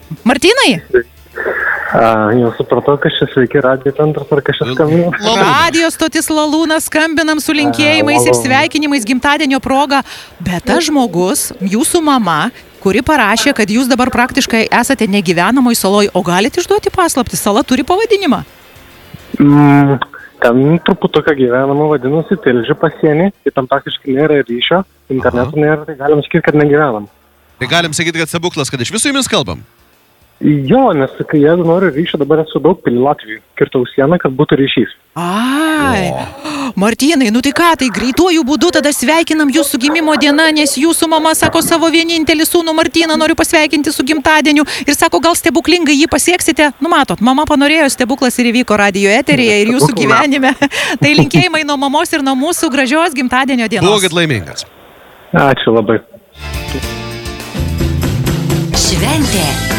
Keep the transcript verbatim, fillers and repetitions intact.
Martynai? A, jau supratau, kad šis sveiki radio centras ar kažkas skambina. Radio stotis Lalūnas, skambinam su linkėjimais ir sveikinimais gimtadienio proga. Bet tas žmogus, jūsų mama, kuri parašė, kad jūs dabar praktiškai esate negyvenamoj saloj, o galite išduoti paslaptį, sala turi pavadinimą? Mm, ten truputuką gyvenama vadinasi Tilžė pasienį, tai tam praktiškai nėra ryšio, interneto nėra, tai galim sakyti, kad negyvenam. Tai galim sakyti, kad stebuklas, kad iš visų jumis kalbam? Jo, nes kai jeigu noriu ryšio, dabar esu daug pilį Latvijų, kirtau sieną, kad būtų ryšys. Ai, Martynai, nu tai ką, tai greituoju būdu tada sveikinam jūsų gimimo dieną, nes jūsų mama sako savo vienintelį sūnų Martyną noriu pasveikinti su gimtadieniu ir sako, gal stebuklingai jį pasieksite. Nu matot, mama panorėjo, stebuklas ir įvyko radio eteryje ir jūsų gyvenime. Tai linkėjimai nuo mamos ir nuo mūsų gražios gimtadienio dienos. Būkit laimingas. Ačiū labai. Šventė